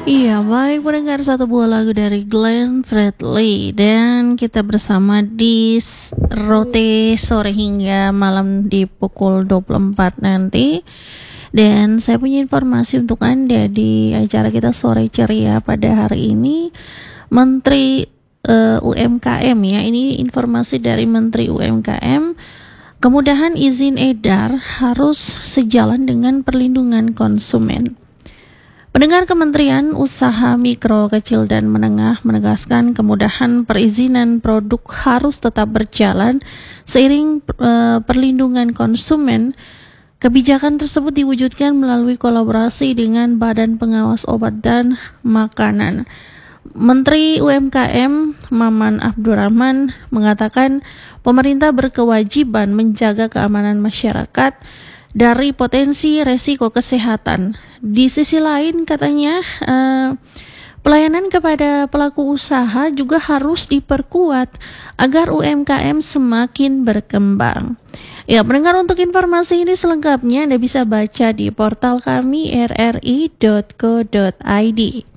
Iya, baik pendengar satu buah lagu dari Glenn Fredly dan kita bersama di Rote sore hingga malam di pukul 24 nanti. Dan saya punya informasi untuk Anda di acara kita sore ceria pada hari ini. Menteri UMKM ya, ini informasi dari Menteri UMKM. Kemudahan izin edar harus sejalan dengan perlindungan konsumen. Pendengar Kementerian Usaha Mikro, Kecil dan Menengah menegaskan kemudahan perizinan produk harus tetap berjalan seiring perlindungan konsumen. Kebijakan tersebut diwujudkan melalui kolaborasi dengan Badan Pengawas Obat dan Makanan. Menteri UMKM Maman Abdurrahman mengatakan pemerintah berkewajiban menjaga keamanan masyarakat dari potensi resiko kesehatan. Di sisi lain katanya pelayanan kepada pelaku usaha juga harus diperkuat agar UMKM semakin berkembang. Ya, pendengar, untuk informasi ini selengkapnya Anda bisa baca di portal kami rri.co.id.